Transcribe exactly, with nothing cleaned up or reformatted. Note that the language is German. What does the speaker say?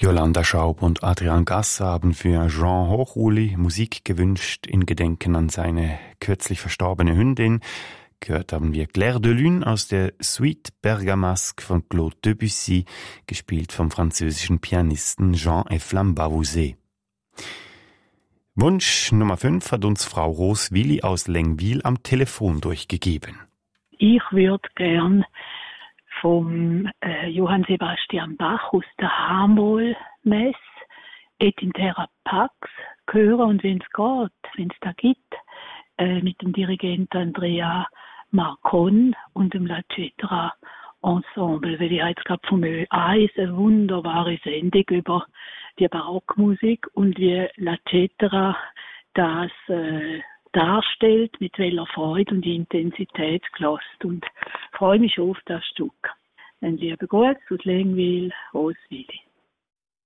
Jolanda Schaub und Adrian Gasser haben für Jean Hochuli Musik gewünscht in Gedenken an seine kürzlich verstorbene Hündin. Gehört haben wir Clair de Lune aus der Suite Bergamasque von Claude Debussy, gespielt vom französischen Pianisten Jean-Yves Lambavouset. Wunsch Nummer fünf hat uns Frau Roswilli aus Lengwil am Telefon durchgegeben. Ich würde gern vom äh, Johann Sebastian Bach aus der H-Moll-Messe Et in terra pax hören und wenn es geht, wenn es da gibt, äh, mit dem Dirigenten Andrea Marcon und dem La Cetra Ensemble, weil ich jetzt gerade vom Ö eins eine wunderbare Sendung über die Barockmusik und wie La Cetra das äh, darstellt, mit welcher Freude und Intensität gelost, und freue mich schon auf das Stück. Ein lieber Gruß aus Lengwil, Roswilli.